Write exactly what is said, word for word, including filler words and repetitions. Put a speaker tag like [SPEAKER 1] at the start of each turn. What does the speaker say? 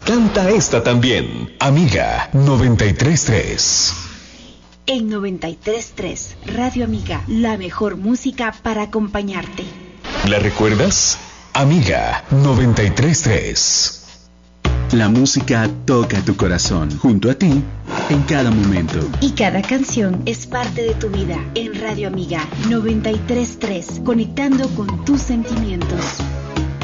[SPEAKER 1] Canta esta también. Amiga noventa y tres punto tres.
[SPEAKER 2] En noventa y tres punto tres, Radio Amiga, la mejor música para acompañarte.
[SPEAKER 1] ¿La recuerdas? Amiga noventa y tres punto tres.
[SPEAKER 3] La música toca tu corazón, junto a ti, en cada momento.
[SPEAKER 2] Y cada canción es parte de tu vida. En Radio Amiga noventa y tres punto tres, conectando con tus sentimientos.